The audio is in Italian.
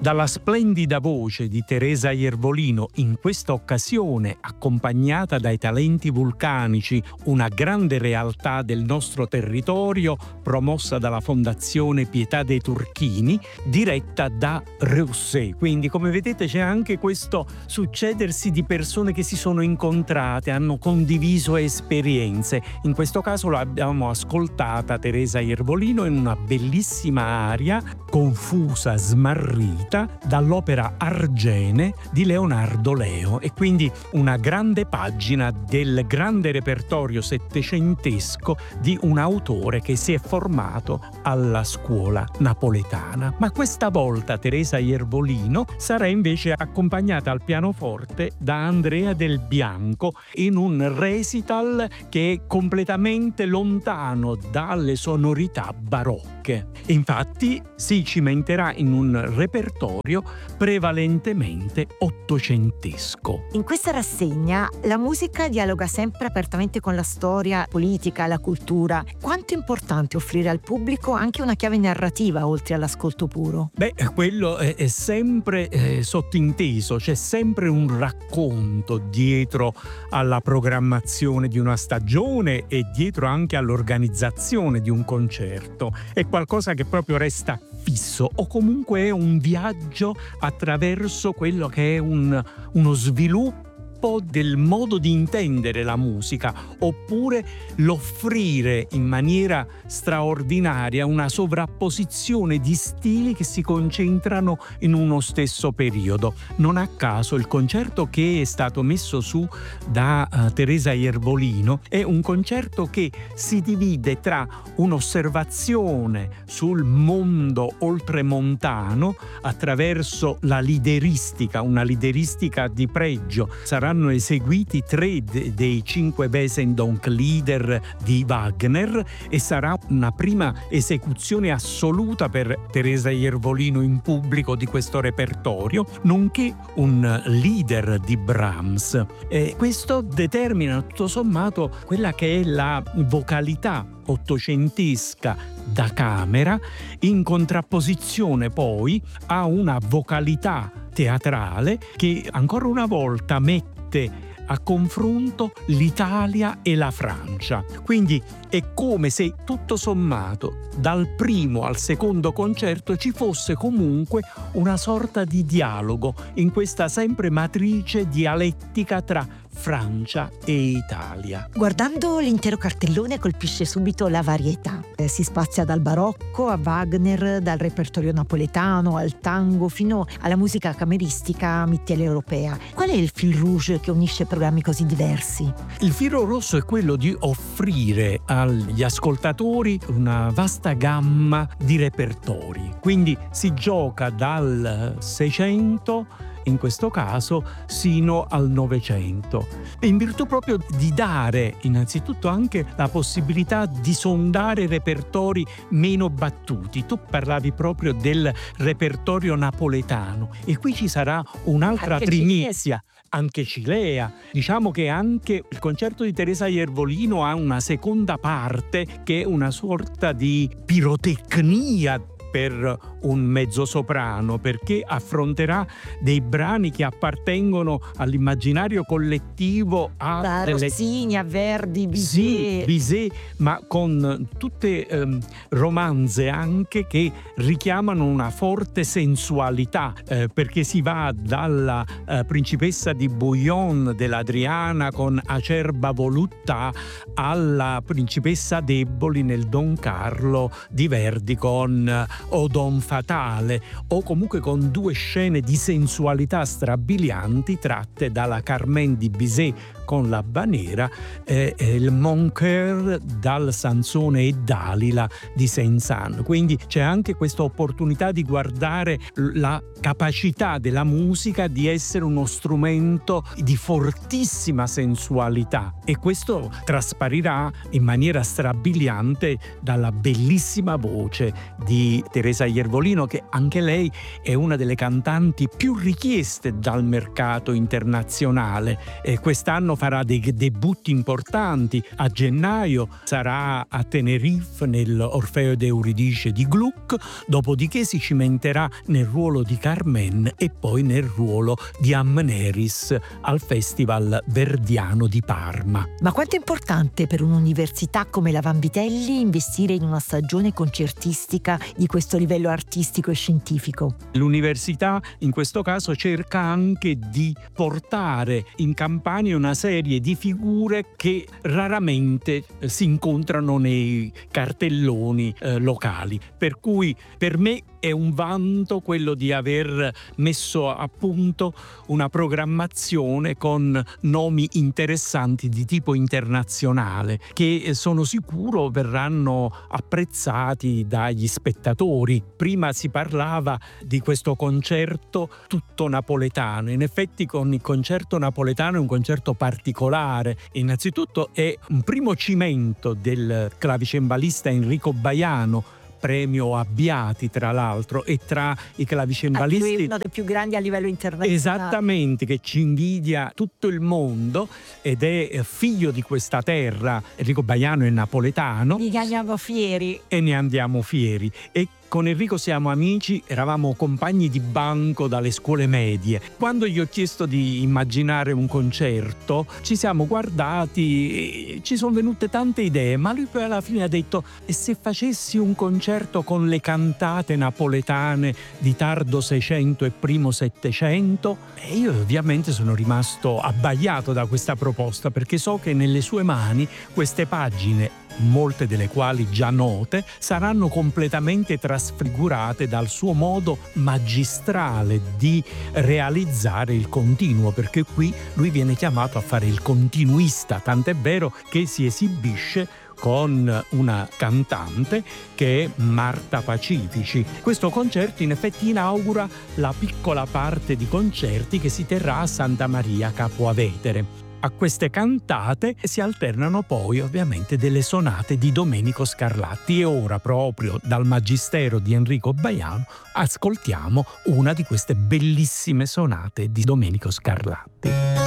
Dalla splendida voce di Teresa Iervolino, in questa occasione accompagnata dai talenti vulcanici, una grande realtà del nostro territorio promossa dalla Fondazione Pietà dei Turchini, diretta da Reusset. Quindi, come vedete, c'è anche questo succedersi di persone che si sono incontrate, hanno condiviso esperienze. In questo caso l'abbiamo ascoltata Teresa Iervolino in una bellissima aria, confusa, smarrita, dall'opera Argene di Leonardo Leo, e quindi una grande pagina del grande repertorio settecentesco di un autore che si è formato alla scuola napoletana. Ma questa volta Teresa Iervolino sarà invece accompagnata al pianoforte da Andrea Del Bianco in un recital che è completamente lontano dalle sonorità barocche. Infatti si cimenterà in un repertorio prevalentemente ottocentesco. In questa rassegna la musica dialoga sempre apertamente con la storia politica, la cultura. Quanto è importante offrire al pubblico anche una chiave narrativa oltre all'ascolto puro? Quello è sempre sottinteso, c'è sempre un racconto dietro alla programmazione di una stagione e dietro anche all'organizzazione di un concerto. È qualcosa che proprio resta fisso, o comunque è un viaggio attraverso quello che è uno sviluppo del modo di intendere la musica, oppure l'offrire in maniera straordinaria una sovrapposizione di stili che si concentrano in uno stesso periodo. Non a caso il concerto che è stato messo su da Teresa Iervolino è un concerto che si divide tra un'osservazione sul mondo oltremontano attraverso la lideristica, una lideristica di pregio. Saranno eseguiti 3 dei 5 Wesendonck-Lieder di Wagner e sarà una prima esecuzione assoluta per Teresa Iervolino in pubblico di questo repertorio, nonché un Lieder di Brahms. Questo determina tutto sommato quella che è la vocalità ottocentesca da camera, in contrapposizione poi a una vocalità teatrale che ancora una volta mette a confronto l'Italia e la Francia. Quindi è come se tutto sommato dal primo al secondo concerto ci fosse comunque una sorta di dialogo in questa sempre matrice dialettica tra Francia e Italia. Guardando l'intero cartellone colpisce subito la varietà. Si spazia dal barocco a Wagner, dal repertorio napoletano al tango fino alla musica cameristica mitteleuropea. Qual è il fil rouge che unisce programmi così diversi? Il filo rosso è quello di offrire agli ascoltatori una vasta gamma di repertori. Quindi si gioca dal 600 in questo caso sino al Novecento, in virtù proprio di dare innanzitutto anche la possibilità di sondare repertori meno battuti. Tu parlavi proprio del repertorio napoletano e qui ci sarà un'altra primizia, anche Cilea. Diciamo che anche il concerto di Teresa Iervolino ha una seconda parte che è una sorta di pirotecnia per un mezzosoprano, perché affronterà dei brani che appartengono all'immaginario collettivo da Rossini a Verdi, Bizet, ma con tutte romanze anche che richiamano una forte sensualità, perché si va dalla principessa di Bouillon dell'Adriana con Acerba voluttà alla principessa deboli nel Don Carlo di Verdi con O Don Fatale, o comunque con 2 scene di sensualità strabilianti tratte dalla Carmen di Bizet con l'Abba Nera e il Mon Coeur dal Sansone e Dalila di Saint-Saëns. Quindi c'è anche questa opportunità di guardare la capacità della musica di essere uno strumento di fortissima sensualità, e questo trasparirà in maniera strabiliante dalla bellissima voce di Teresa Iervolino, che anche lei è una delle cantanti più richieste dal mercato internazionale. Quest'anno Baiano farà dei debutti importanti. A gennaio sarà a Tenerife nell'Orfeo ed Euridice di Gluck, dopodiché si cimenterà nel ruolo di Carmen e poi nel ruolo di Amneris al Festival Verdiano di Parma. Ma quanto è importante per un'università come la Vanvitelli investire in una stagione concertistica di questo livello artistico e scientifico? L'università in questo caso cerca anche di portare in Campania una serie di figure che raramente si incontrano nei cartelloni locali, per cui per me è un vanto quello di aver messo a punto una programmazione con nomi interessanti di tipo internazionale che sono sicuro verranno apprezzati dagli spettatori. Prima si parlava di questo concerto tutto napoletano. In effetti con il concerto napoletano è un concerto particolare. Innanzitutto è un primo cimento del clavicembalista Enrico Baiano, premio Abbiati tra l'altro, e tra i clavicembalisti Lui è uno dei più grandi a livello internazionale. esattamente, che ci invidia tutto il mondo ed è figlio di questa terra. Enrico Baiano è napoletano Ne andiamo fieri. e ne andiamo fieri. E con Enrico siamo amici, eravamo compagni di banco dalle scuole medie. Quando gli ho chiesto di immaginare un concerto, ci siamo guardati e ci sono venute tante idee, ma lui poi alla fine ha detto: e se facessi un concerto con le cantate napoletane di tardo 600 e primo 700? E io ovviamente sono rimasto abbagliato da questa proposta, perché so che nelle sue mani queste pagine, molte delle quali già note, saranno completamente trasfigurate dal suo modo magistrale di realizzare il continuo, perché qui lui viene chiamato a fare il continuista, tant'è vero che si esibisce con una cantante che è Marta Pacifici. Questo concerto in effetti inaugura la piccola parte di concerti che si terrà a Santa Maria Capua Vetere. A queste cantate si alternano poi ovviamente delle sonate di Domenico Scarlatti, e ora proprio dal magistero di Enrico Baiano ascoltiamo una di queste bellissime sonate di Domenico Scarlatti.